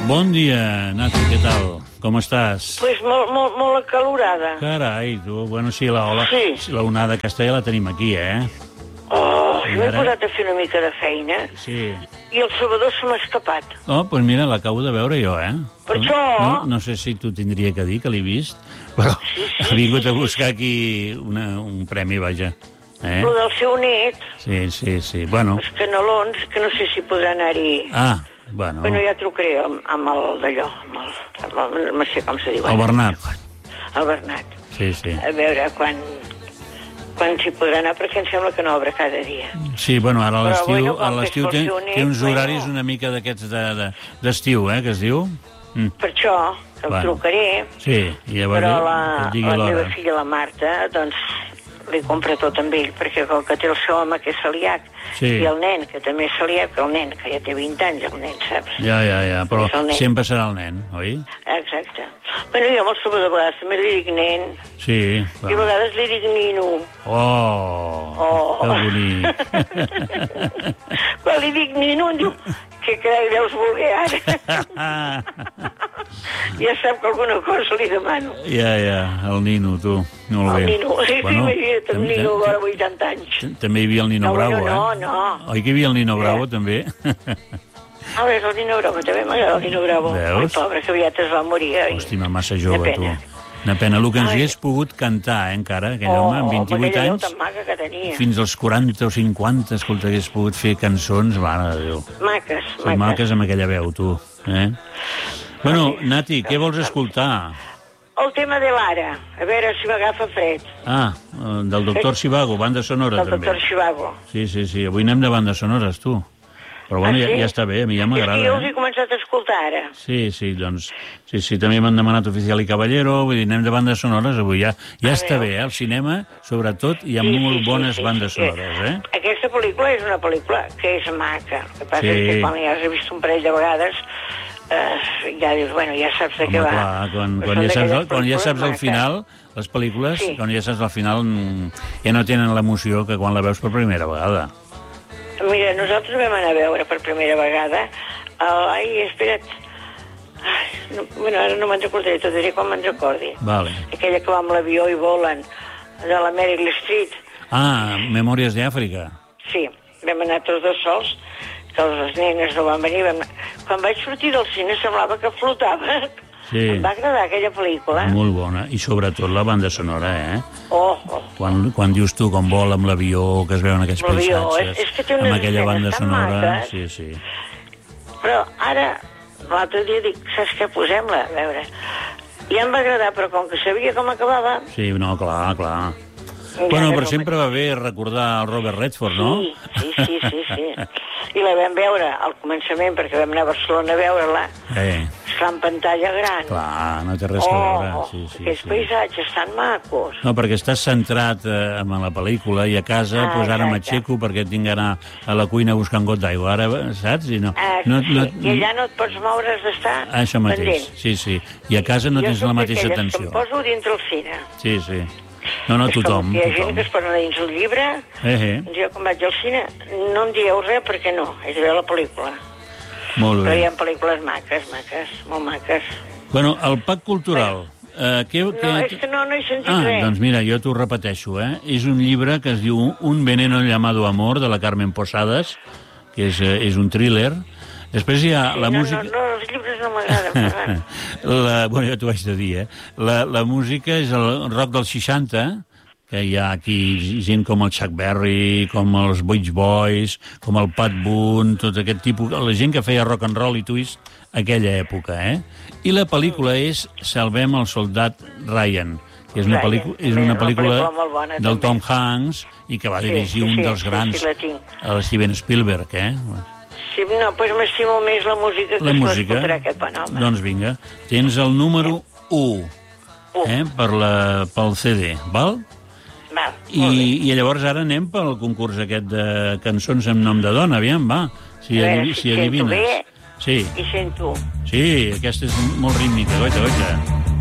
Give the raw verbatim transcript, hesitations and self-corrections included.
Bon dia, Nati, què tal? Com estàs? Pues molt, molt, molt acalorada. Carai, tu, bueno, sí, la ola, Sí. la onada aquesta ja la tenim aquí, eh? Oh, I jo m'he ara? posat a fer una mica de feina Sí. i el Salvador se m'ha escapat. Oh, doncs mira, l'acabo de veure jo, eh? Per no, això- No, no sé si t'ho tindria que dir, que l'he vist, però Sí, sí, ha vingut sí, a sí. buscar aquí una, un premi, vaja. Eh? Lo del seu net, Sí, sí, sí. Bueno, els canelons, que no sé si podrà anar-hi... ah, bueno, Bueno, ja trucaré amb, amb el d'allò, amb el, amb el... No sé com se diu. el Bernat. El Bernat. Sí, sí. A veure quan... quan s'hi podrà anar, perquè em sembla que no obre cada dia. Sí, bueno, ara a Però, l'estiu bueno, com a que l'estiu és té, pel seu net, té uns bueno. horaris una mica d'aquests de- de- d'estiu, eh, que es diu. Mm. Per això, que el Bueno. trucaré, Sí, i llavors però que la, et digui la l'hora. meva filla, la Marta, doncs li compra tot amb ell, perquè com que té el seu home que és celíac, Sí. i el nen, que també és celíac, el nen, que ja té vint anys, el nen, saps? Ja, ja, ja, però És el nen. sempre serà el nen, oi? Exacte. Bueno, jo amb el Salvador a vegades també li dic nen, Sí. i a vegades li dic nino. Oh, Oh. que bonic. Quan li dic nino, em diu, que carai deus voler ara? Ja sap que alguna cosa li demano. Ja, ja, el Nino, tu. Molt bé. El nino, sí, Bueno, imagina't, el tam- nino tam- ara vuitanta anys. També hi havia el Nino No, Bravo, bueno, eh? no, no. Oi que hi havia el Nino Bravo, també? A veure, el Nino Bravo, també m'agrada el Nino Bravo. Veus? Ai, pobre, que aviat es va morir. Ai. Hòstia, massa jove, De tu. pena. Una pena. El que ens Ai. hagués pogut cantar, eh, encara, aquell Oh, home, amb vint-i-vuit aquella veu anys, tan maca que tenia. fins als quaranta o cinquanta, escolta, hagués pogut fer cançons, mare de Déu. Maques, Les maques. maques amb aquella veu, tu. Eh? Bueno, Nati, què vols escoltar? El tema de l'ara, a veure si m'agafa fred, Ah, eh, del doctor Sivago, banda sonora, del també. doctor Chivago. Sí, sí, sí. Avui anem de bandes sonores, tu. Però bueno, Ah, ja, sí? ja està bé, a mi ja És que jo m'agrada. els he Eh? començat a escoltar ara. Sí, sí, doncs... Sí, sí, també m'han demanat Oficial i Caballero, vull dir, anem de bandes sonores avui. Ja, ja Ah, està veus? bé, eh? Al cinema, sobretot, hi ha Sí, molt sí, sí, bones sí, bandes sí. sonores, eh? Aquesta pel·lícula és una pel·lícula que és maca. El que passa Sí. és que quan ja has vist un parell de vegades, eh, ja dius, bueno, ja saps de Home, què va. clar, quan, Però quan, són ja saps, d'aquelles quan ja pel·lícules saps al maques. final, les pel·lícules, Sí. quan ja saps al final, mm, ja no tenen l'emoció que quan la veus per primera vegada. Mira, nosaltres vam anar a veure per primera vegada... El, ai, espera't... Ai, no, bueno, ara no me'n recordaré, t'ho diré quan me'n recordi. Vale. Aquella que va amb l'avió i volen, de la Meryl Street. Ah, Memòries d'Àfrica. Sí, vam anar tots dos sols, que les nenes no van venir. Vam... Quan vaig sortir del cine semblava que flotava. Sí. Em va agradar aquella pel·lícula. Molt bona. I sobretot la banda sonora, eh? Oh, oh. Quan, quan dius tu com vol amb l'avió, que es veuen aquells L'avió, paisatges, és- és que té unes amb aquella escenes banda tan sonora... maques. Sí, sí. Però ara, l'altre dia dic, saps què, posem-la, a veure. I em va agradar, però com que sabia com acabava... Sí, no, clar, clar. ja Bueno, no però me- sempre va bé recordar el Robert Redford, no? Sí, sí, sí, sí, sí. I la vam veure al començament, perquè vam anar a Barcelona a veure-la, Eh, esclar en pantalla gran. clar, no té res a veure. Oh, Sí, sí, aquells sí. paisatges tan macos. No, perquè estàs centrat eh, en la pel·lícula i a casa, Ah, doncs ara exacte. m'aixeco perquè tinc d'anar a la cuina a buscar un got d'aigua. Ara, saps? I no, Ah, no, sí. no, I allà no et pots moure, has d'estar Això mateix, pendent. sí, sí. I a casa no Jo tens soc la mateixa d'aquelles que atenció. em poso dintre el cine. Sí, sí. No, no, És tothom, com que hi ha gent tothom. que es posa dins el llibre. Eh, eh, Jo, quan vaig al cine, no em dieu res perquè no, és veure la pel·lícula. molt Però hi bé. ha pel·lícules maques, maques, molt maques. Bueno, el pack cultural. Eh, què, No, què... és que no, no he sentit Ah, res. doncs mira, jo t'ho repeteixo, eh? És un llibre que es diu Un veneno llamado amor, de la Carmen Posadas, que és, eh, és un thriller. Després hi ha Sí, la no, música... no, no, els llibres no m'agraden, Ferran. La, bueno, ja t'ho vaig de dir, eh? La, la música és el rock dels seixanta, que hi ha aquí gent com el Chuck Berry, com els Beach Boys, com el Pat Boone, tot aquest tipus... La gent que feia rock and roll i twist aquella època, eh? I la pel·lícula és Salvem el soldat Ryan, que és una, Ryan, pel·lícula, és també, una una pel·lícula pel·lícula molt bona, del també. Tom Hanks i que va Sí, dirigir sí, un sí, dels sí, grans, sí, la tinc. el Steven Spielberg, eh? Sí, no, doncs m'estimo més la música que La es pot música, escoltar aquest bon home. doncs vinga, tens el número u, Uh, eh? per la, pel C D, val? Val, I, molt bé. I llavors ara anem pel concurs aquest de cançons amb nom de dona, aviam, va, si, A veure, adiv si si sento adivines. bé. Sí, I sento. sí, aquesta és molt rítmica, goita, goita.